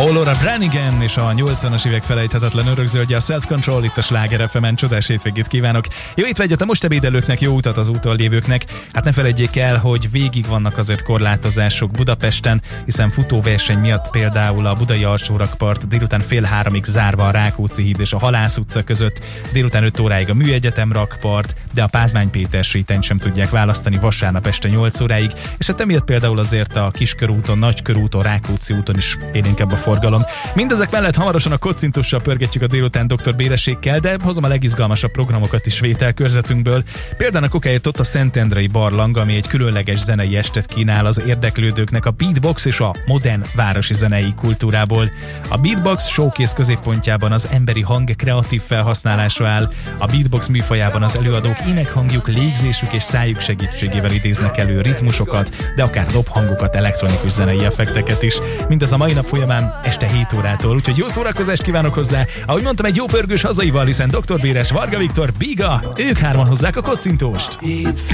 Laura Branigan és a 80-as évek felejthetetlen örökzöldje, a Self Control itt a Sláger FM-en. Csodás hétvégét kívánok! Jó étvágyat a most ebédelőknek, jó utat az úton lévőknek. Hát ne felejtjék el, hogy végig vannak azért korlátozások Budapesten, hiszen futóverseny miatt például a budai alsórakpart délután 2:30 zárva a Rákóczi híd és a Halász utca között, délután 5 óráig a Műegyetem rakpart, de a Pázmány Péter sétányt sem tudják választani vasárnap este 8 óráig, és hát emiatt például azért a Kiskörúton, Nagykörúton, Rákóczi úton is élénkebb a forgalom. Mindezek mellett hamarosan a kocintussal pörgetjük a délután Dr. Béresékkel, de hozom a legizgalmasabb programokat is vételkörzetünkből. Például okáért ott a Szentendrei barlang, ami egy különleges zenei estet kínál az érdeklődőknek a beatbox és a modern városi zenei kultúrából. A beatbox showcase középpontjában az emberi hang kreatív felhasználása áll. A beatbox műfajában az előadók énekhangjuk, légzésük és szájuk segítségével idéznek elő ritmusokat, de akár dobhangokat, elektronikus zenei effekteket is. Mindez a mai nap folyamán este 7 órától, úgyhogy jó szórakozást kívánok hozzá. Ahogy mondtam, egy jó pörgős hazaival, hiszen Dr. Béres, Varga Viktor, Biga, ők hárman hozzák a kocintóst.